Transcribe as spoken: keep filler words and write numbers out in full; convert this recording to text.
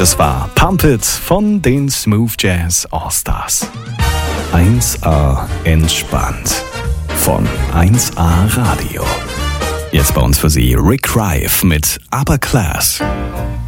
es war Pump It von den Smooth Jazz All-Stars. eins A entspannt von eins A Radio. Jetzt bei uns für Sie Rick Rife mit Upper Class.